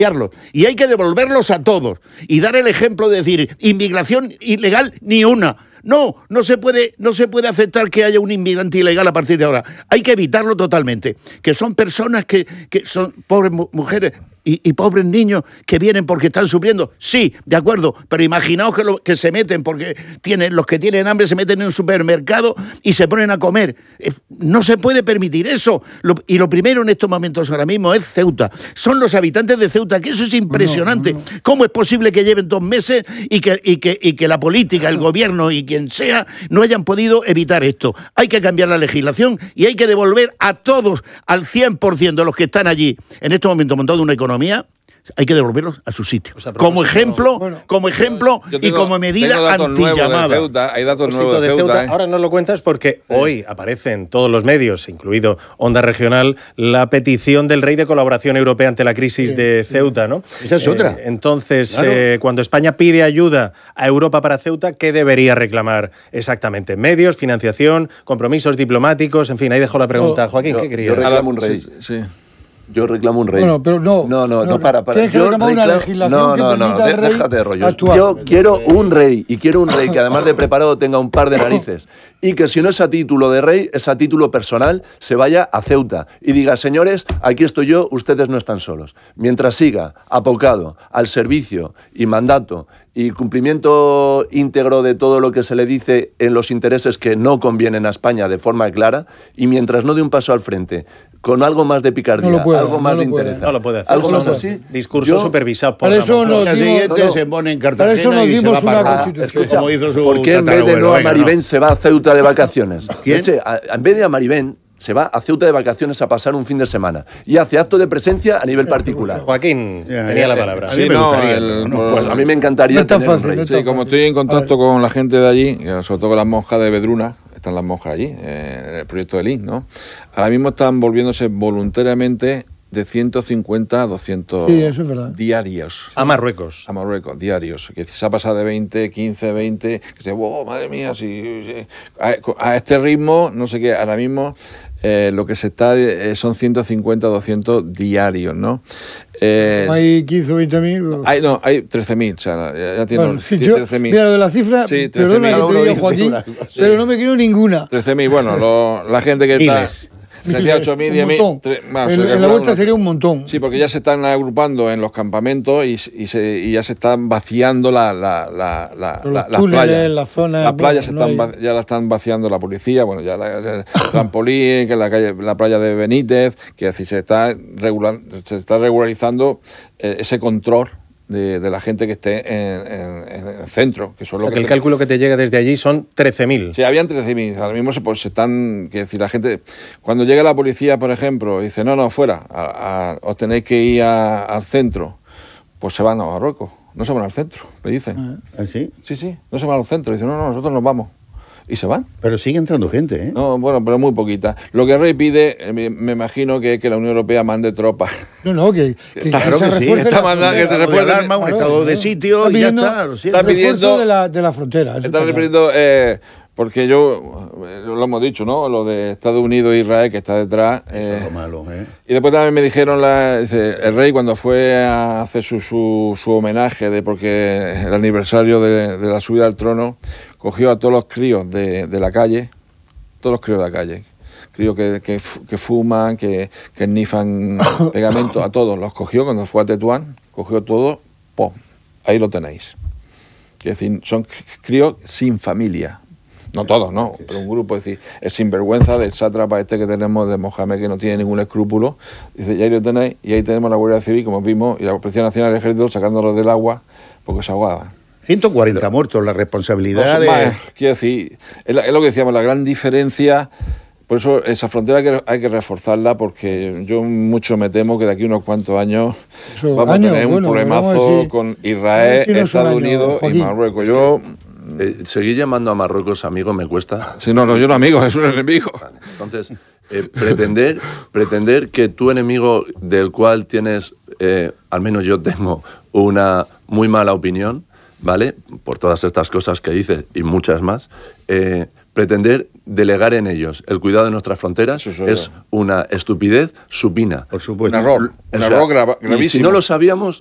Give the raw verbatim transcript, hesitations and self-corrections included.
y hay que devolverlos a todos y dar el ejemplo de decir inmigración ilegal ni una. No, no se puede, no se puede aceptar que haya un inmigrante ilegal a partir de ahora. Hay que evitarlo totalmente. Que son personas que, que son pobres mujeres y, y pobres niños que vienen porque están sufriendo. Sí, de acuerdo, pero imaginaos que, lo, que se meten porque tienen, los que tienen hambre se meten en un supermercado y se ponen a comer. Eh, no se puede permitir eso. Lo, y lo primero en estos momentos ahora mismo es Ceuta. Son los habitantes de Ceuta, que eso es impresionante. No, no, no. ¿Cómo es posible que lleven dos meses y que, y que, y que la política, el gobierno y quien sea no hayan podido evitar esto? Hay que cambiar la legislación y hay que devolver a todos, al cien por ciento de los que están allí en estos momentos montando una economía, hay que devolverlos a su sitio. O sea, como ejemplo, bueno, como ejemplo tengo, y como medida antillamada. Ceuta, hay datos nuevos de Ceuta. Ceuta ¿eh? Ahora no lo cuentas porque sí. Hoy aparece en todos los medios, incluido Onda Regional, la petición del rey de colaboración europea ante la crisis sí, de Ceuta, ¿no? Esa es eh, otra. Entonces, claro. eh, cuando España pide ayuda a Europa para Ceuta, ¿qué debería reclamar exactamente? ¿Medios, financiación, compromisos diplomáticos? En fin, ahí dejo la pregunta. No, Joaquín, yo, ¿qué querías? Yo reclamo un rey. Sí, sí. Yo reclamo un rey. Bueno, pero no. No, no, no, no para, para. Tienes que yo reclamar reclamo, una legislación no, no, que no, permita de, al rey déjate de rollos. actuar. Yo quiero un rey y quiero un rey que además de preparado tenga un par de narices y que si no es a título de rey, es a título personal, se vaya a Ceuta y diga, señores, aquí estoy yo, ustedes no están solos. Mientras siga apocado al servicio y mandato y cumplimiento íntegro de todo lo que se le dice en los intereses que no convienen a España de forma clara, y mientras no dé un paso al frente con algo más de picardía, no puede, algo más no de interés. No lo puede hacer. Algo más así. Discurso yo, supervisado por para eso no, nos dimos, no, no, se pone en Cartagena para eso nos dimos y se va una para constitución. Escucha, como hizo su ¿por qué en vez de no a Maribén no? se va a Ceuta de vacaciones? ¿Quién? Eche, a, en vez de a Maribén se va a Ceuta de vacaciones a pasar un fin de semana y hace acto de presencia a nivel particular. Joaquín ya, tenía ya, la ya, palabra. Sí, no, el, no, pues a mí me encantaría no tener fácil, un rey. no sí, como fácil. estoy en contacto con la gente de allí, sobre todo con las monjas de Vedruna, están las monjas allí, eh, en el proyecto de L I N, ¿no? Ahora mismo están volviéndose voluntariamente de ciento cincuenta a doscientos sí, eso es verdad. diarios. A Marruecos. A Marruecos, diarios. Que se ha pasado de veinte, quince, veinte, que se, oh, madre mía, si, si a, a este ritmo, no sé qué, ahora mismo eh, lo que se está eh, son ciento cincuenta, doscientos diarios, ¿no? Eh, hay quince o veinte mil. Hay, no, hay trece mil, o sea, ya, ya tiene bueno, sí, yo, trece mil. Mira, lo de la cifra, sí, perdona que te diga, Joaquín, sí. Pero no me quiero ninguna. trece mil, bueno, lo, la gente que está... Sería ocho mil, diez mil. Más, en, en la vuelta una, sería un montón. Sí, porque ya se están agrupando en los campamentos y, y, se, y ya se están vaciando la, la, la, la, la, las playas. La zona, las playas bueno, se no están, hay... ya la están vaciando la policía. Bueno, ya la, el trampolín, que la, calle, la playa de Benítez, que así se está, regular, se está regularizando eh, ese control. De, de la gente que esté en, en, en el centro. Que, son o sea, lo que el te... cálculo que te llega desde allí son trece mil. Sí, habían trece mil. Ahora mismo se, pues, se están... Quiero decir, la gente... Cuando llega la policía, por ejemplo, dice, no, no, fuera, a, a, os tenéis que ir a, al centro, pues se van a Marruecos. No se van al centro, me dicen. ¿Ah, sí? Sí, sí, no se van al centro. Dicen, no, no, nosotros nos vamos. Y se van. Pero sigue entrando gente, ¿eh? No, bueno, pero muy poquita. Lo que el rey pide, me, me imagino que es que la Unión Europea mande tropas. No, no, que, que, claro que, que se sí. refuerce Está mandando que te refuerce arma, un estado de sitio y ya está. Lo está pidiendo de la, de la frontera. Está pidiendo, eh, porque yo, eh, lo hemos dicho, ¿no? Lo de Estados Unidos e Israel que está detrás. Eh, Eso es lo malo, ¿eh? Y después también me dijeron, la, dice, el rey cuando fue a hacer su, su, su homenaje, de porque el aniversario de, de la subida al trono, cogió a todos los críos de, de la calle, todos los críos de la calle, críos que, que, que fuman, que, que nifan pegamento, a todos los cogió cuando fue a Tetuán, cogió todo, ¡pum! Ahí lo tenéis. Es decir, son críos sin familia. No todos, no, pero un grupo, es decir, es sinvergüenza del sátrapa este que tenemos de Mohamed, que no tiene ningún escrúpulo. Dice, y ahí lo tenéis, y ahí tenemos la Guardia Civil, como vimos, y la Policía Nacional del Ejército sacándolos del agua porque se ahogaban. ciento cuarenta pero, muertos, la responsabilidad no, de... Más, quiero decir, es, la, es lo que decíamos, la gran diferencia. Por eso esa frontera hay que, hay que reforzarla, porque yo mucho me temo que de aquí a unos cuantos años eso, vamos años, a tener un bueno, problemazo decir, con Israel, si no Estados Unidos año, y Marruecos. Yo... Eh, seguir llamando a Marruecos amigo me cuesta. Sí, no, no, yo no amigo, es un enemigo. Vale. Entonces, eh, pretender, pretender que tu enemigo, del cual tienes, eh, al menos yo tengo una muy mala opinión, ¿vale? Por todas estas cosas que dice y muchas más, eh, pretender delegar en ellos el cuidado de nuestras fronteras es yo. una estupidez supina. Por supuesto. Un error, un O sea, error grava- y gravísimo. si no lo sabíamos,